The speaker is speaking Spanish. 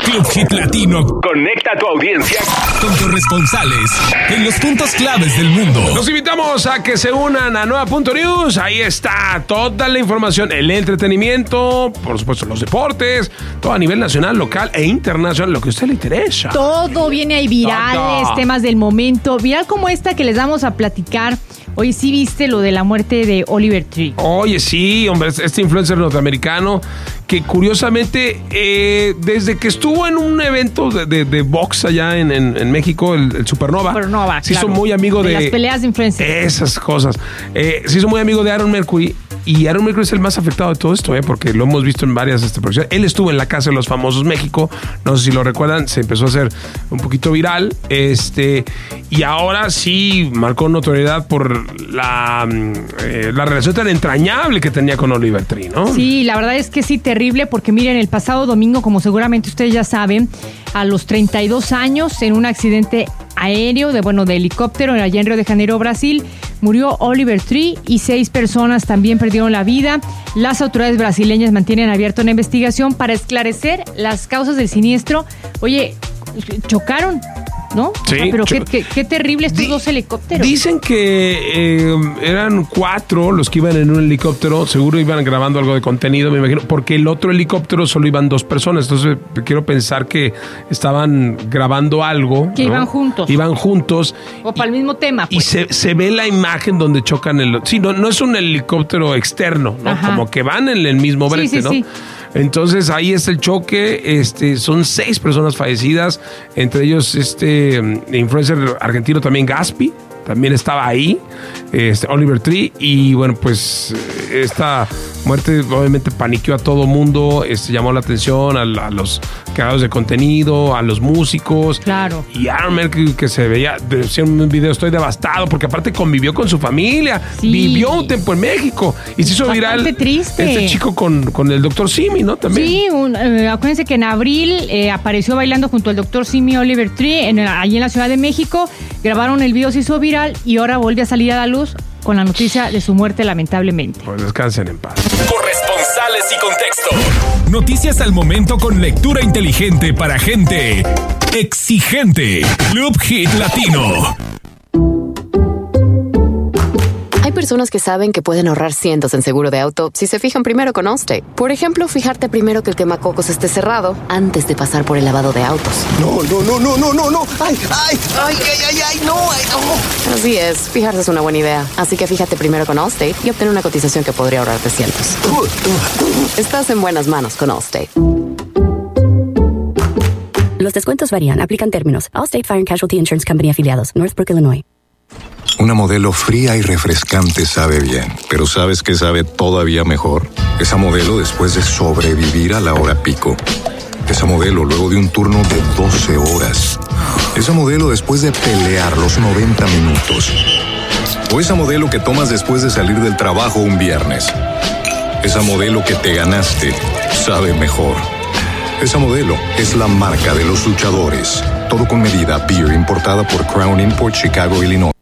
Club Hit Latino conecta a tu audiencia con corresponsales en los puntos claves del mundo. Los invitamos a que se unan a Nueva.News. Ahí está toda la información, el entretenimiento, por supuesto los deportes, todo a nivel nacional, local e internacional, lo que a usted le interesa. Todo viene ahí virales, temas del momento, viral como esta que les vamos a platicar. Oye, ¿sí viste lo de la muerte de Oliver Tree? Oye, sí, hombre, este influencer norteamericano que curiosamente, desde que estuvo en un evento de box allá en México, el Supernova, se hizo muy amigo de las peleas de influencers. Esas cosas. Se hizo muy amigo de Aaron Mercury. Y Aaron Mercury es el más afectado de todo esto, porque lo hemos visto en varias producciones. Él estuvo en la Casa de los Famosos México, no sé si lo recuerdan, se empezó a hacer un poquito viral, y ahora sí marcó notoriedad por la relación tan entrañable que tenía con Oliver Tree, ¿no? Sí, la verdad es que sí, terrible, porque miren, el pasado domingo, como seguramente ustedes ya saben, a los 32 años, en un accidente aéreo de helicóptero allá en Río de Janeiro, Brasil, murió Oliver Tree y 6 personas también perdieron la vida. Las autoridades brasileñas mantienen abierta una investigación para esclarecer las causas del siniestro. Oye, chocaron, ¿no? Sí. Pero qué terrible estos dos helicópteros. Dicen que eran 4 los que iban en un helicóptero, seguro iban grabando algo de contenido, me imagino, porque el otro helicóptero solo iban 2 personas, entonces quiero pensar que estaban grabando algo. Que ¿no? Iban juntos. O para el mismo tema. Pues. Y se ve la imagen donde chocan sí, no es un helicóptero externo, ¿no? Ajá. Como que van en el mismo brete, sí, ¿no? Sí. Entonces ahí está el choque, son 6 personas fallecidas, entre ellos influencer argentino también, Gaspi, también estaba ahí, Oliver Tree, y bueno, pues esta muerte obviamente paniqueó a todo mundo, llamó la atención a los creadores de contenido, a los músicos. Claro. Y Aaron Mercury, que se veía, decía en un video, estoy devastado, porque aparte convivió con su familia, vivió un tiempo en México, y se hizo bastante viral triste. Este chico con el Dr. Simi, ¿no? También. Sí, acuérdense que en abril apareció bailando junto al Dr. Simi Oliver Tree, allí en la Ciudad de México, grabaron el video, se hizo viral, y ahora vuelve a salir a la luz con la noticia de su muerte, lamentablemente. Pues descansen en paz. Corresponsales y contexto. Noticias al momento con lectura inteligente para gente exigente. Club Hit Latino. Hay personas que saben que pueden ahorrar cientos en seguro de auto si se fijan primero con Allstate. Por ejemplo, fijarte primero que el quemacocos esté cerrado antes de pasar por el lavado de autos. No. Ay, no. Así es, fijarse es una buena idea. Así que fíjate primero con Allstate y obtén una cotización que podría ahorrarte cientos. Estás en buenas manos con Allstate. Los descuentos varían, aplican términos. Allstate Fire and Casualty Insurance Company afiliados, Northbrook, Illinois. Una Modelo fría y refrescante sabe bien, pero ¿sabes qué sabe todavía mejor? Esa Modelo después de sobrevivir a la hora pico. Esa Modelo luego de un turno de 12 horas. Esa Modelo después de pelear los 90 minutos. O esa Modelo que tomas después de salir del trabajo un viernes. Esa Modelo que te ganaste sabe mejor. Esa Modelo es la marca de los luchadores. Todo con medida. Beer importada por Crown Imports, Chicago, Illinois.